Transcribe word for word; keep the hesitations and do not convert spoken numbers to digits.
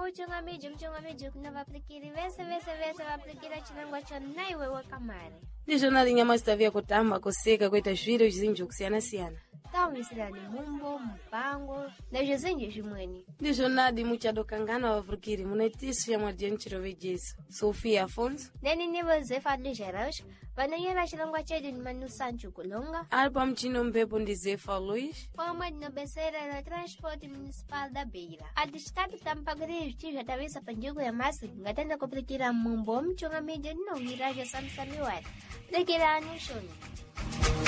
mchunga miji mchunga miji kuna vaplikiri vese vese vese vaplikira chinangwa cha naiwe wakamare. Ndicho nali nyama stavia kutamba kuseka kweta zviro zvinji kusiyana siyana. Tawo misirani mumbo, mpango, na jizinji jimweni. Ndicho nadi muchadokangana wavurikiri munetisu ya mwadien chirove Jesu. Sofia Afonso. Neni nivo zefa ligerosh, vanayera chilangwa chedu ni manu sanchu kulonga. Alpa mchino mpepo ndi Zefa Luis. Kwa mwadi no besera na transport municipal da Beira. Adistado tampagri tija tavisa panjugu ya masi, ngatenda kuplikira mumbo mchunga miji no miraja samsamiwari. Dekira anushoni.